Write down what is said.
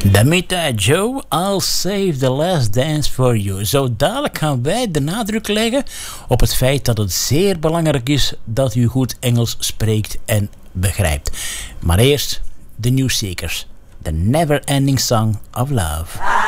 Damita Joe, I'll save the last dance for you. Zo dadelijk gaan wij de nadruk leggen op het feit dat het zeer belangrijk is dat u goed Engels spreekt en begrijpt. Maar eerst de New Seekers, The Never Ending Song of Love.